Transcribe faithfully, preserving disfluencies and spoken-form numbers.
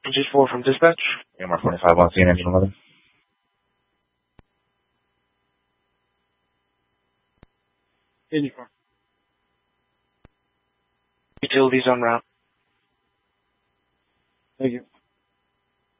Digit four from dispatch. A M R forty-five on scene, engine eleven. Engine four. Utilities en route. Thank you.